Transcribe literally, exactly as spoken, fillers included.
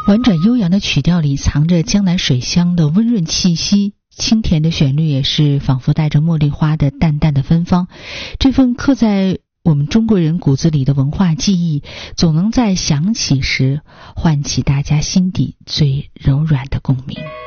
婉转悠扬的曲调里藏着江南水乡的温润气息，清甜的旋律也是仿佛带着茉莉花的淡淡的芬芳。这份刻在我们中国人骨子里的文化记忆，总能在响起时唤起大家心底最柔软的共鸣。